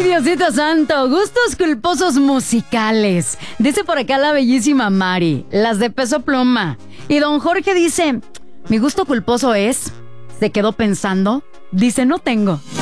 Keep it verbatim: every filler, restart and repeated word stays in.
Diosito santo, gustos culposos musicales. Dice por acá la bellísima Mari, las de Peso Pluma. Y don Jorge dice, mi gusto culposo es, se quedó pensando, dice, no tengo.